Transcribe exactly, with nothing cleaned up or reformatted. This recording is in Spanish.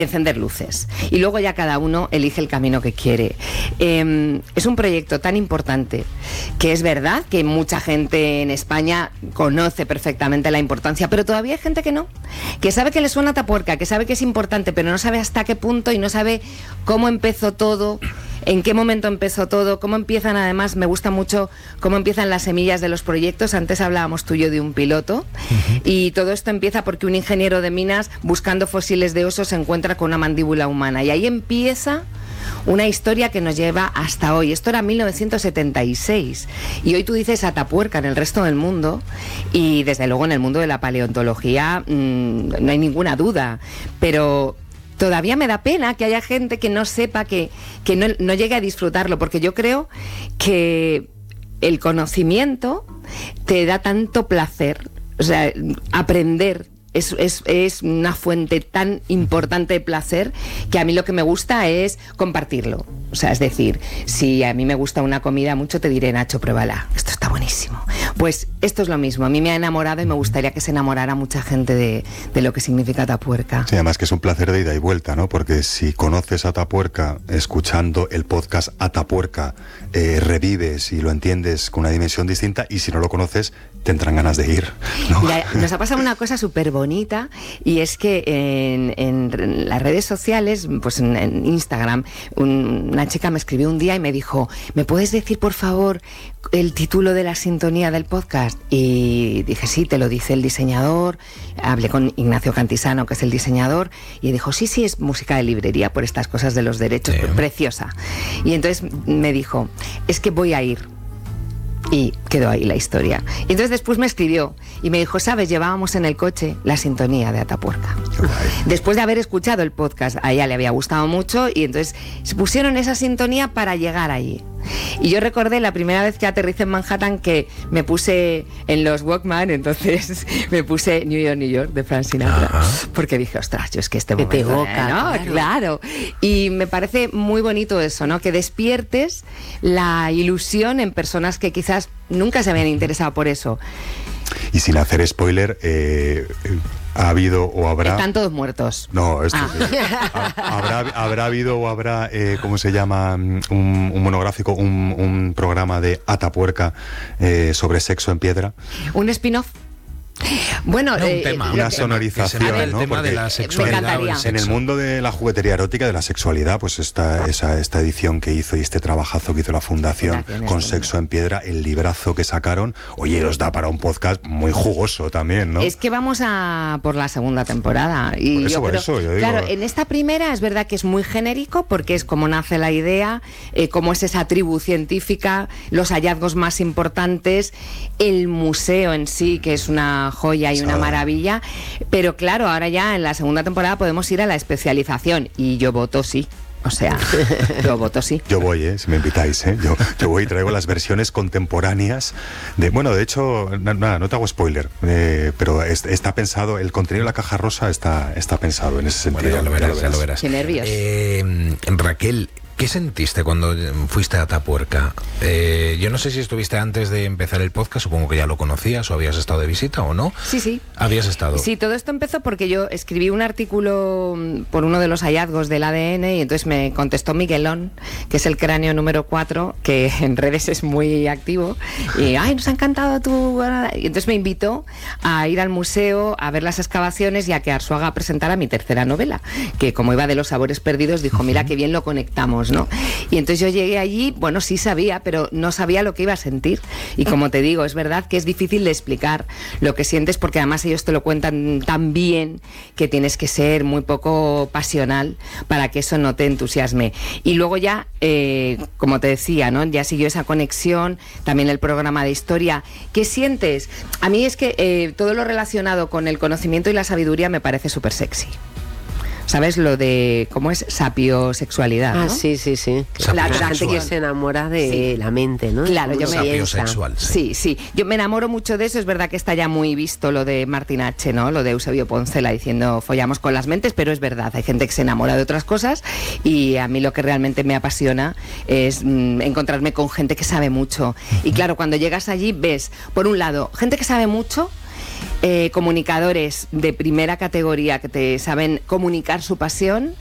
encender luces. Y luego ya cada uno elige el camino que quiere. Eh, es un proyecto tan importante que es verdad que mucha gente en España conoce perfectamente la importancia, pero todavía hay gente que no, que sabe que le suena Atapuerca, que sabe que es importante, pero no sabe hasta qué punto y no sabe cómo empezó todo, en qué momento empezó todo, cómo empiezan. Además, me gusta mucho cómo empiezan las semillas de los proyectos. Antes hablábamos tú y yo de un piloto, uh-huh. y todo esto empieza porque un ingeniero de minas buscando fósiles de osos se encuentra con una mandíbula humana, y ahí empieza una historia que nos lleva hasta hoy. Esto era mil novecientos setenta y seis y hoy tú dices Atapuerca en el resto del mundo, y desde luego en el mundo de la paleontología mmm, no hay ninguna duda, pero todavía me da pena que haya gente que no sepa, que, que no, no llegue a disfrutarlo, porque yo creo que el conocimiento te da tanto placer, o sea, aprender Es, es, es una fuente tan importante de placer que a mí lo que me gusta es compartirlo. O sea, es decir, si a mí me gusta una comida mucho, te diré, Nacho, pruébala, esto está buenísimo. Pues esto es lo mismo, a mí me ha enamorado y me gustaría que se enamorara mucha gente de, de lo que significa Atapuerca. Sí, además que es un placer de ida y vuelta, ¿no? Porque si conoces Atapuerca escuchando el podcast Atapuerca, eh, revives y lo entiendes con una dimensión distinta, y si no lo conoces, te entran ganas de ir, ¿no? Mira, nos ha pasado una cosa súper bonita, y es que en, en las redes sociales, pues en, en Instagram, un, una chica me escribió un día y me dijo, ¿me puedes decir por favor el título de la sintonía del podcast? Y dije, sí, te lo dice el diseñador. Hablé con Ignacio Cantisano, que es el diseñador, y dijo, sí, sí, es música de librería por estas cosas de los derechos, sí. Preciosa. Y entonces me dijo, es que voy a ir. Y quedó ahí la historia. Y entonces después me escribió y me dijo, ¿sabes? Llevábamos en el coche la sintonía de Atapuerca. Después de haber escuchado el podcast, a ella le había gustado mucho, y entonces se pusieron esa sintonía para llegar allí. Y yo recordé la primera vez que aterricé en Manhattan que me puse en los Walkman, entonces me puse New York, New York de Frank Sinatra. Ajá. Porque dije, ostras, yo es que este momento, te evoca, ¿no? Claro. claro. Y me parece muy bonito eso, ¿no? Que despiertes la ilusión en personas que quizás nunca se habían interesado por eso. Y sin hacer spoiler, eh, ¿ha habido o habrá...? Están todos muertos. No, esto ah. sí. ¿Habrá, habrá habido o habrá, eh, ¿cómo se llama? Un, un monográfico, un, un programa de Atapuerca eh, sobre sexo en piedra. ¿Un spin-off? Bueno, no, un eh, tema, una que, sonorización, que ¿no? El tema Porque de la sexualidad. En el mundo de la juguetería erótica, de la sexualidad, pues esta, esa, esta edición que hizo y este trabajazo que hizo la Fundación con Sexo en Piedra, el librazo que sacaron, oye, os da para un podcast muy jugoso también, ¿no? Es que vamos a por la segunda temporada. Y por eso, yo por creo, eso, yo digo... Claro, en esta primera es verdad que es muy genérico, porque es como nace la idea, eh, cómo es esa tribu científica, los hallazgos más importantes, el museo en sí, que es una joya y una maravilla. maravilla, pero claro, ahora ya en la segunda temporada podemos ir a la especialización, y yo voto sí. O sea, yo voto sí. Yo voy, ¿eh? Si me invitáis, ¿eh? Yo, yo voy y traigo las versiones contemporáneas de... Bueno, de hecho, nada, no te hago spoiler, eh, pero es, está pensado, el contenido de la caja rosa está, está pensado en ese sentido. Bueno, ya lo verás, ya lo verás. Qué nervios. Eh, Raquel, ¿qué sentiste cuando fuiste a Atapuerca? Eh, yo no sé si estuviste antes de empezar el podcast, supongo que ya lo conocías, o habías estado de visita o no. Sí, sí. ¿Habías estado? Sí, todo esto empezó porque yo escribí un artículo por uno de los hallazgos del A D N, y entonces me contestó Miguelón, que es el cráneo número cuatro, que en redes es muy activo, y ¡ay, nos ha encantado tu...! Y entonces me invitó a ir al museo, a ver las excavaciones y a que Arzuaga presentara mi tercera novela, que como iba de los sabores perdidos, dijo, mira qué bien lo conectamos, ¿no? Y entonces yo llegué allí, bueno, sí sabía, pero no sabía lo que iba a sentir. Y como te digo, es verdad que es difícil de explicar lo que sientes, porque además ellos te lo cuentan tan bien que tienes que ser muy poco pasional para que eso no te entusiasme. Y luego ya, eh, como te decía, ¿no? Ya siguió esa conexión, también el programa de historia. ¿Qué sientes? A mí es que eh, todo lo relacionado con el conocimiento y la sabiduría me parece súper sexy. ¿Sabes lo de cómo es sapiosexualidad? ¿no? Ah, sí, sí, sí. La, la gente que se enamora de sí. la mente, ¿no? Claro, yo me sapiosexual. Sí. sí, sí. Yo me enamoro mucho de eso. Es verdad que está ya muy visto lo de Martín H., ¿no? Lo de Eusebio Poncela diciendo follamos con las mentes, pero es verdad, hay gente que se enamora de otras cosas, y a mí lo que realmente me apasiona es mmm, encontrarme con gente que sabe mucho. Y claro, cuando llegas allí ves, por un lado, gente que sabe mucho, eh, comunicadores de primera categoría que te saben comunicar su pasión